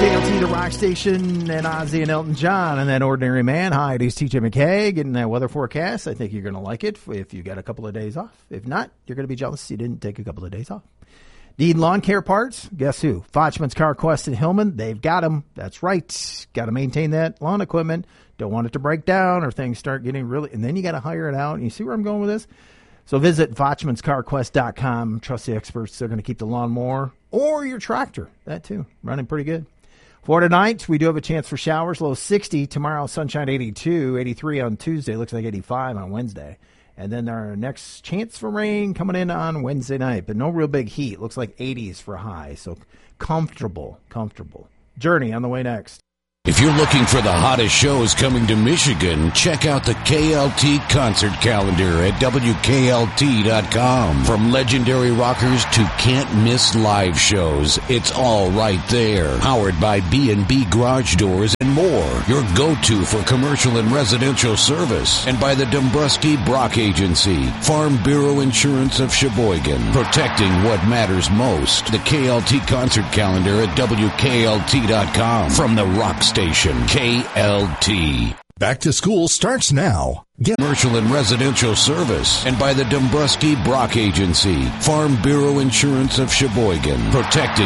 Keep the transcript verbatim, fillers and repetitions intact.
K L T, the rock station, and Ozzy and Elton John, and that Ordinary Man. Hi, it is T J McKay getting that weather forecast. I think you're going to like it if you got a couple of days off. If not, you're going to be jealous you didn't take a couple of days off. Need lawn care parts? Guess who? Fochman's Car Quest in Hillman. They've got them. That's right. Got to maintain that lawn equipment. Don't want it to break down or things start getting really... And then you got to hire it out. You see where I'm going with this? So visit Fochmans Car Quest dot com. Trust the experts. They're going to keep the lawnmower or your tractor. That too. Running pretty good. For tonight, we do have a chance for showers. Low sixty. Tomorrow, sunshine eighty-two. eighty-three on Tuesday. Looks like eighty-five on Wednesday. And then our next chance for rain coming in on Wednesday night. But no real big heat. Looks like eighties for high. So comfortable, comfortable. Journey on the way next. If you're looking for the hottest shows coming to Michigan, check out the K L T concert calendar at W K L T dot com. From legendary rockers to can't-miss live shows, it's all right there. Powered by B and B Garage Doors and more. Your go-to for commercial and residential service. And by the Dombrowski Brock Agency, Farm Bureau Insurance of Sheboygan. Protecting what matters most. The K L T concert calendar at W K L T dot com. From the rock station, K L T. Back to school starts now. Get commercial and residential service. And by the Dombrowski Brock Agency, Farm Bureau Insurance of Sheboygan. Protecting